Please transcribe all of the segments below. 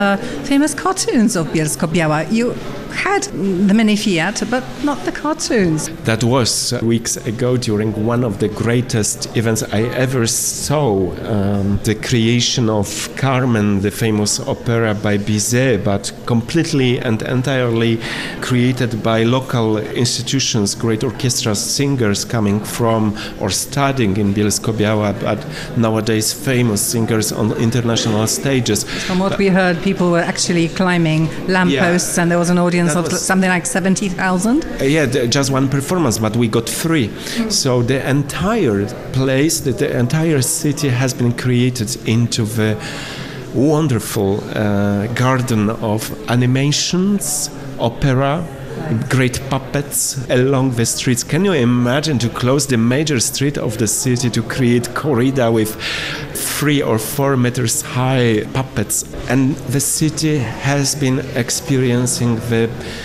famous cartoons of Bielsko-Biała. You had the mini Fiat, but not the cartoons. That was weeks ago during one of the greatest events I ever saw, the creation of Carmen, the famous opera by Bizet, but completely and entirely created by local institutions, great orchestras, singers coming from or studying in Bielsko-Biała, but nowadays famous singers on international stages. From what we heard, people were actually climbing lampposts, and there was an audience of something like 70,000. Just one performance, but we got 3. So the entire place, the entire city has been created into the wonderful garden of animations, opera, great puppets along the streets. Can you imagine to close the major street of the city to create corrida with 3 or 4 meters high puppets? And the city has been experiencing the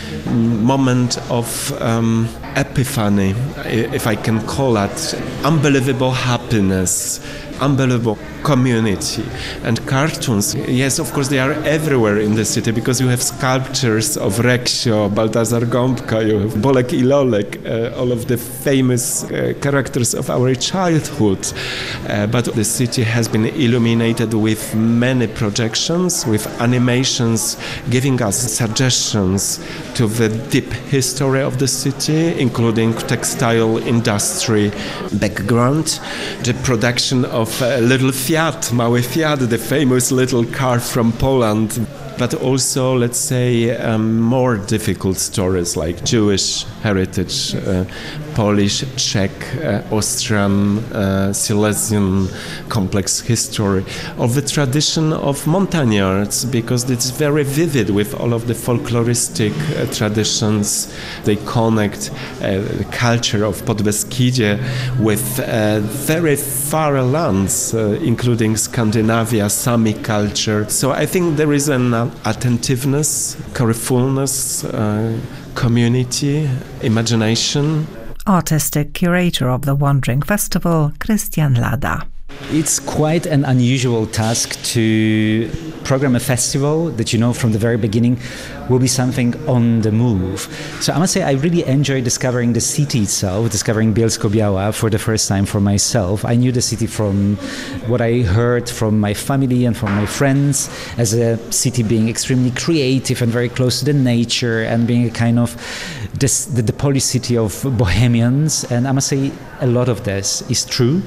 moment of epiphany, if I can call it, unbelievable happiness, unbelievable community. And cartoons, yes, of course, they are everywhere in the city because you have sculptures of Reksio, Baltazar Gąbka, you have Bolek i Lolek, all of the famous characters of our childhood. But the city has been illuminated with many projections, with animations, giving us suggestions to the deep history of the city, including textile industry background, the production of Little Fiat, Mały Fiat, the famous little car from Poland, but also, let's say, more difficult stories like Jewish heritage, Polish, Czech, Austrian, Silesian complex history, of the tradition of montagnards, because it's very vivid with all of the folkloristic traditions. They connect the culture of Podbeskidzie with very far lands, including Scandinavia, Sami culture. So I think there is an attentiveness, carefulness, community, imagination. Artistic curator of the Wandering Festival, Christian Lada. It's quite an unusual task to program a festival that you know from the very beginning will be something on the move. So I must say I really enjoy discovering the city itself, discovering Bielsko-Biała for the first time for myself. I knew the city from what I heard from my family and from my friends as a city being extremely creative and very close to the nature and being a kind of the Polish city of bohemians. And I must say a lot of this is true.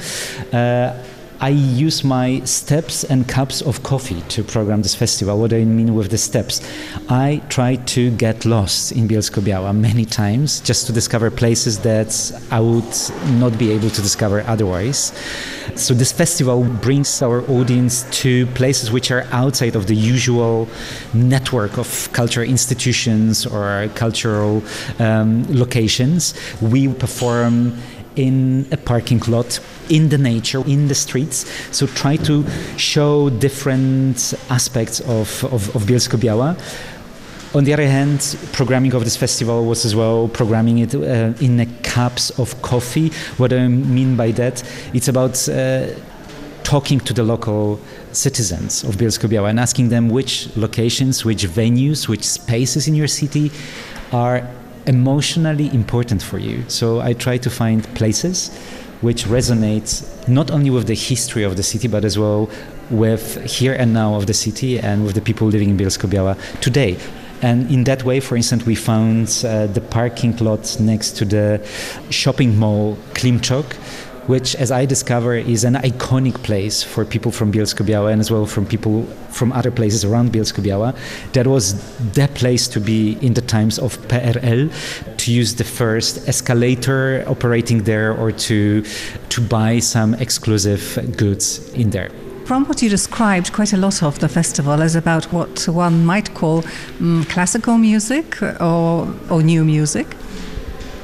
I use my steps and cups of coffee to program this festival. What do I mean with the steps? I try to get lost in Bielsko-Biała many times just to discover places that I would not be able to discover otherwise. So this festival brings our audience to places which are outside of the usual network of cultural institutions or cultural locations. We perform in a parking lot, in the nature, in the streets. So try to show different aspects of Bielsko-Biała. On the other hand, programming of this festival was as well programming it in cups of coffee. What I mean by that, it's about talking to the local citizens of Bielsko-Biała and asking them which locations, which venues, which spaces in your city are emotionally important for you. So I try to find places which resonate not only with the history of the city, but as well with here and now of the city and with the people living in Bielsko-Biała today. And in that way, for instance, we found the parking lot next to the shopping mall Klimczok, which, as I discover, is an iconic place for people from Bielsko-Biała and as well from people from other places around Bielsko-Biała. That was the place to be in the times of PRL, to use the first escalator operating there or to buy some exclusive goods in there. From what you described, quite a lot of the festival is about what one might call classical music or new music.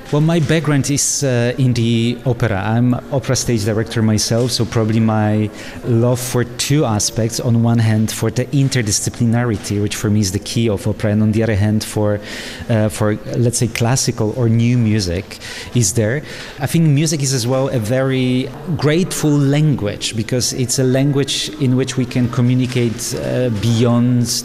Well, my background is in the opera. I'm opera stage director myself, so probably my love for two aspects. On one hand, for the interdisciplinarity, which for me is the key of opera, and on the other hand, for let's say classical or new music, is there. I think music is as well a very grateful language, because it's a language in which we can communicate beyond